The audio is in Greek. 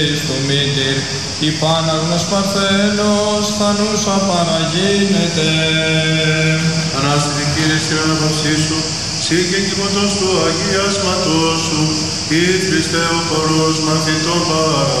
στο μήτυρ, υπάναγνος παρθένος, θανούσα παραγίνεται. Ανάστητη Κύριε στην αναπαυσή σου, σύ και κύμωτος του αγιασματός σου, ή Χριστέ ο χορός μαθητών παρά.